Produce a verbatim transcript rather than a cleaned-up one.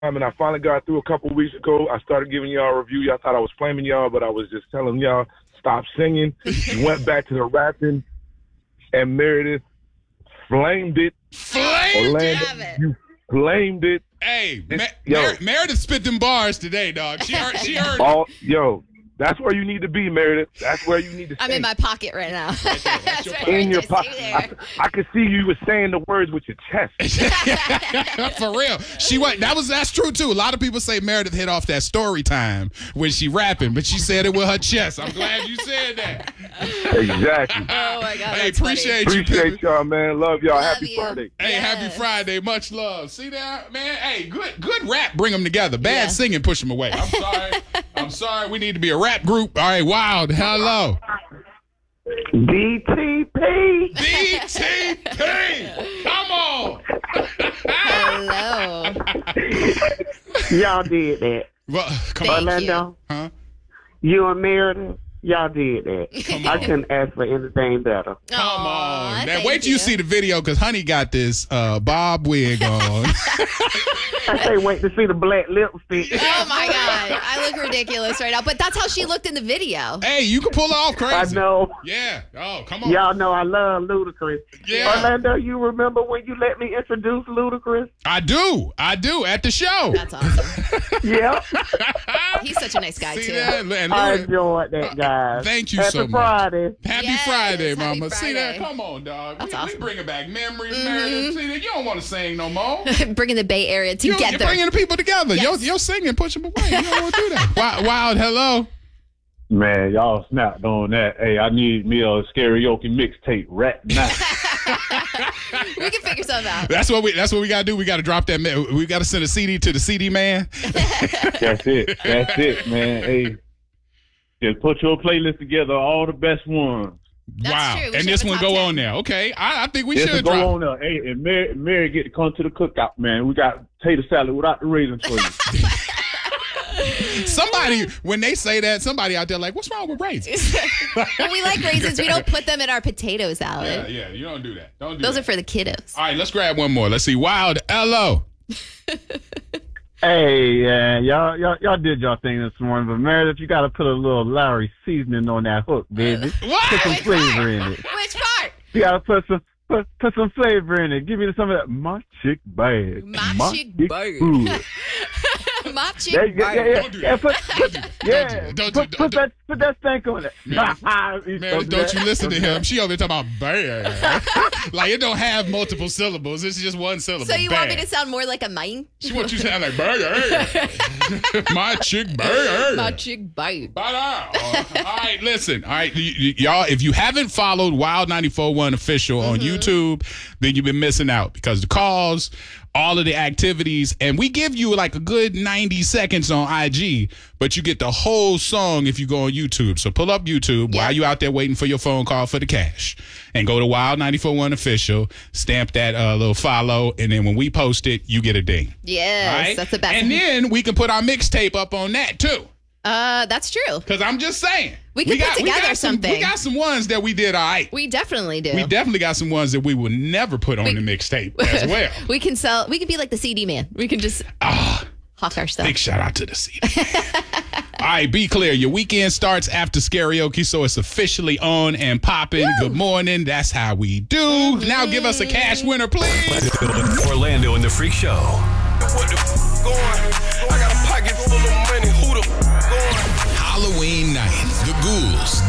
and I finally got through a couple of weeks ago. I started giving y'all a review. Y'all thought I was flaming y'all, but I was just telling y'all stop singing. Went back to the rapping, and Meredith flamed it. Flamed Orlando, it. you flamed it. Hey, It's- Mer- yo. Mer- Meredith spit them bars today, dog. She heard. She heard. All yo, that's where you need to be, Meredith. That's where you need to stay. I'm in my pocket right now. Right there. That's your That's pocket. right. in your Just pocket. stay I, there. I could see you were saying the words with your chest. For real. She went that was that's true too. A lot of people say Meredith hit off that story time when she rapping, but she said it with her chest. I'm glad you said that. Exactly. Oh my God. Hey, that's funny. appreciate you. Appreciate Pimpin'. y'all, man. Love y'all. Love Happy you. Friday. Hey, happy Yes. Friday. Much love. See that, man? Hey, good good rap bring them together. Bad Yeah. singing push them away. I'm sorry. I'm sorry. We need to be a rap group. All right, Wild. Hello. D T P. D T P. Come on. Hello. Y'all did that. Well, come Thank on. Orlando, Huh? you and Meredith, y'all did that. Come I on. couldn't ask for anything better. Come Aw, on. Now, thank wait till you see the video because Honey got this uh, bob wig on. I can't wait to see the black lipstick. Oh my God. I look ridiculous right now. But that's how she looked in the video. Hey, you can pull it off I crazy. know. Yeah. Oh, come on. Y'all know I love Ludacris. Yeah. Orlando, you remember when you let me introduce Ludacris? I do. I do at the show. That's awesome. Yep. He's such a nice guy, See too. that? And I Lou- enjoyed that, guys. Thank you Happy so much. Friday. Happy Yes, Friday, happy Mama. See that? Friday. Come on, dog. That's we, awesome. we bringing back memories, Meredith. See that? You don't want to sing no more. Bringing the Bay Area You, together. you're bringing the people together. Yes. Yo, yo, singing, push them away. You don't want to do that. Wild, Wild, hello. Man, y'all snapped on that. Hey, I need me a karaoke mixtape right now. We can figure something out. That's what we. That's what we gotta do. We gotta drop that. ma- We gotta send a C D to the C D man. That's it. That's it, man. Hey, just put your playlist together, all the best ones. That's wow. true. We And should this have a one top go ten. on there. Okay. I, I think we Just should go drop. on there. Hey, and Mary, Mary get to come to the cookout, man. We got tater salad without the raisins for you. Somebody, when they say that, somebody out there like, what's wrong with raisins? When we like raisins, we don't put them in our potato salad. Yeah, yeah. You don't do that. Don't do Those that. are for the kiddos. All right, let's grab one more. Let's see. Wild, hello. Hey, yeah, y'all, y'all, y'all did y'all thing this morning, but Meredith, you got to put a little Lowry seasoning on that hook, baby. What? Put some Which flavor part? in it. Which part? You got to put some, put, put some flavor in it. Give me some of that. My chick bad. My chick bad. good. My chick Yeah, yeah, yeah, burger. yeah. Don't do yeah, that. put, Don't do that. yeah. Don't do that. Don't put, do- put don't- that, put that stank on it. Man, Man, don't you listen to him. She over there talking about bad. Like, it don't have multiple syllables. It's just one syllable. So you want me Bad. to sound more like a mine? She wants you to sound like burger. My chick burger. My chick bite. But, uh, all right, listen. All right, y- y- y'all, if you haven't followed Wild ninety-four point one Official on YouTube, then you've been missing out because the calls, all of the activities, and we give you like a good ninety seconds on I G, but you get the whole song if you go on YouTube. So pull up YouTube Yeah. while you out there waiting for your phone call for the cash and go to Wild ninety-four point one Official, stamp that uh, little follow, and then when we post it, you get a ding. Yes, All right? that's the best. And then we can put our mixtape up on that too. uh, that's true. Because I'm just saying. We can put together got some, something. We got some ones that we did all right. We definitely do. We definitely got some ones that we will never put on We- the mixtape as well. We can sell. We could be like the C D man. We can just Ah, hawk our stuff. big shout out to the C D. All right, be clear. Your weekend starts after karaoke, so it's officially on and popping. Good morning. That's how we do. Mm-hmm. Now give us a cash winner, please. Orlando and the Freak Show. What the f- going? I got a pocket full of money. Who the f- going? Halloween night. The Ghouls,